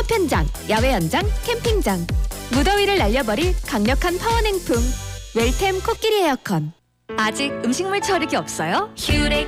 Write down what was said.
송편장, 야외 연장, 캠핑장. 무더위를 날려버릴 강력한 파워냉품. 웰템 코끼리 에어컨. 아직 음식물 처리기 없어요? 큐렉